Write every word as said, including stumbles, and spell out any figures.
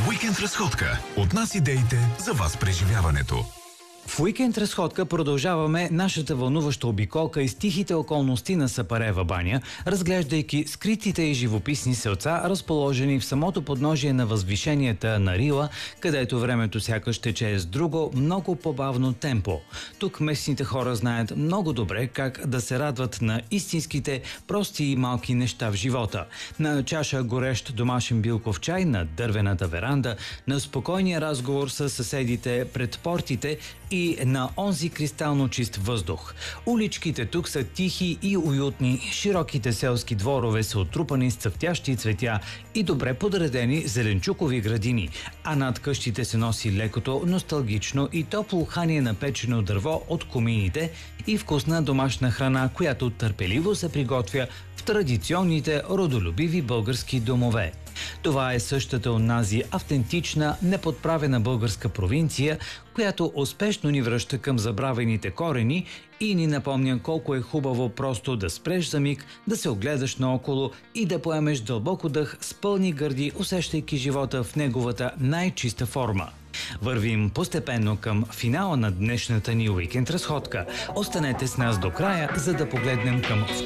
Уикенд разходка. От нас идеите за вас преживяването. В Уикенд разходка продължаваме нашата вълнуваща обиколка из тихите околности на Сапарева баня, разглеждайки скритите и живописни селца, разположени в самото подножие на възвишенията на Рила, където времето сякаш тече с друго, много по-бавно темпо. Тук местните хора знаят много добре как да се радват на истинските, прости и малки неща в живота. На чаша горещ домашен билков чай на дървената веранда, на спокойния разговор с съседите пред портите и на онзи кристално чист въздух. Уличките тук са тихи и уютни, широките селски дворове са отрупани с цъфтящи цветя и добре подредени зеленчукови градини, а над къщите се носи лекото, носталгично и топло ухание на печено дърво от комините и вкусна домашна храна, която търпеливо се приготвя в традиционните родолюбиви български домове. Това е същата онази автентична, неподправена българска провинция, която успешно ни връща към забравените корени и ни напомня колко е хубаво просто да спреш за миг, да се огледаш наоколо и да поемеш дълбоко дъх с пълни гърди, усещайки живота в неговата най-чиста форма. Вървим постепенно към финала на днешната ни уикенд разходка. Останете с нас до края, за да погледнем към